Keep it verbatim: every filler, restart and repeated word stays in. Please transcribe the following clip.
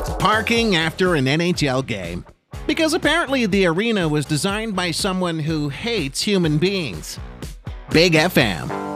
Parking after an N H L game. Because apparently the arena was designed by someone who hates human beings. Big F M.